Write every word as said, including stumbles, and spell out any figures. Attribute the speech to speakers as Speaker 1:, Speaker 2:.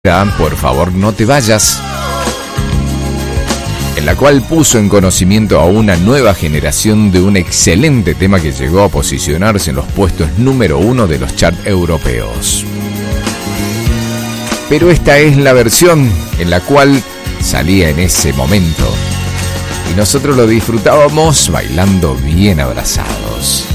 Speaker 1: Por favor no te vayas, en la cual puso en conocimiento a una nueva generación de un excelente tema que llegó a posicionarse en los puestos número uno de los charts europeos. Pero esta es la versión en la cual salía en ese momento y nosotros lo disfrutábamos bailando bien abrazados.